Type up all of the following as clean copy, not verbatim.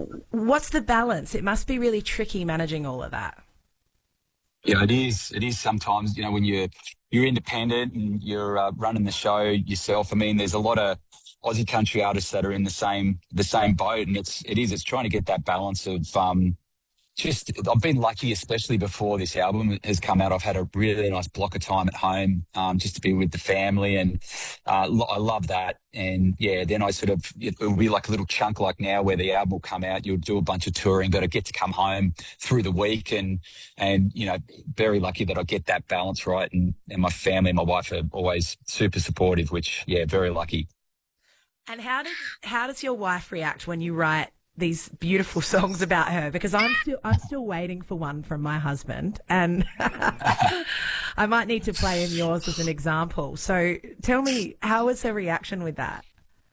What's the balance? It must be really tricky managing all of that. Yeah, it is. It is sometimes, when you're independent and you're running the show yourself. I mean, there's a lot of Aussie country artists that are in the same boat, and it's trying to get that balance of just I've been lucky, especially before this album has come out. I've had a really nice block of time at home, just to be with the family, and I love that. And yeah, then it'll be like a little chunk like now where the album will come out. You'll do a bunch of touring, but I get to come home through the week, and very lucky that I get that balance right. And my family and my wife are always super supportive, which yeah, very lucky. And how does your wife react when you write these beautiful songs about her? Because I'm still waiting for one from my husband, and I might need to play in yours as an example. So tell me, how was her reaction with that?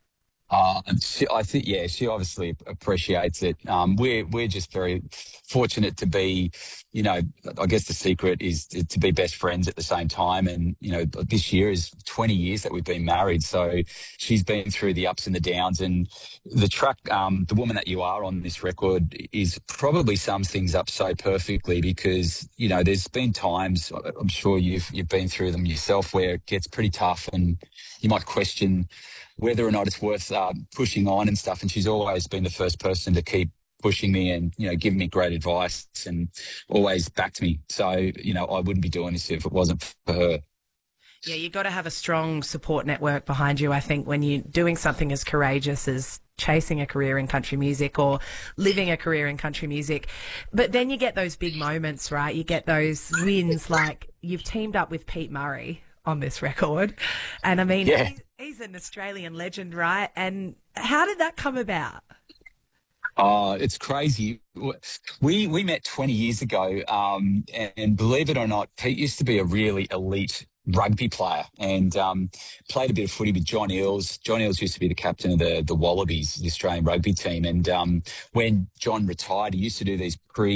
I think, yeah, she obviously appreciates it. We're just very fortunate to be, I guess the secret is to be best friends at the same time. And, this year is 20 years that we've been married. So she's been through the ups and the downs, and the track, The Woman That You Are on this record is probably sums things up so perfectly because, there's been times, I'm sure you've been through them yourself, where it gets pretty tough and you might question whether or not it's worth pushing on and stuff. And she's always been the first person to keep pushing me and, giving me great advice and always backed me. So, I wouldn't be doing this if it wasn't for her. Yeah, you've got to have a strong support network behind you, I think, when you're doing something as courageous as chasing a career in country music or living a career in country music. But then you get those big moments, right? You get those wins, like you've teamed up with Pete Murray on this record. And I mean, Yeah. he's an Australian legend, right? And how did that come about? Oh, it's crazy. We met 20 years ago, and believe it or not, Pete used to be a really elite rugby player and played a bit of footy with John Eales. John Eales used to be the captain of the Wallabies, the Australian rugby team. And when John retired, he used to do these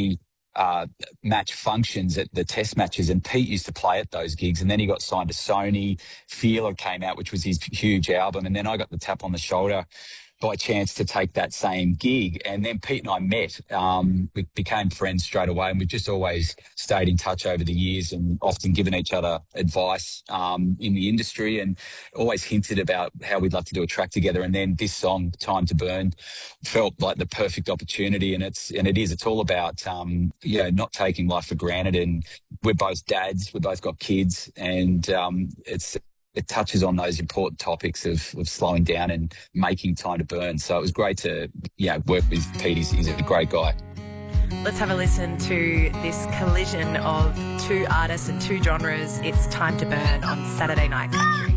match functions at the test matches, and Pete used to play at those gigs. And then he got signed to Sony. Feeler came out, which was his huge album. And then I got the tap on the shoulder by chance to take that same gig. And then Pete and I met. We became friends straight away, and we've just always stayed in touch over the years and often given each other advice in the industry, and always hinted about how we'd love to do a track together. And then this song, Time to Burn, felt like the perfect opportunity. And it's all about, not taking life for granted. And we're both dads. We've both got kids, and it touches on those important topics of slowing down and making time to burn. So it was great to work with Pete. He's a great guy. Let's have a listen to this collision of two artists and two genres. It's Time to Burn on Saturday Night Country.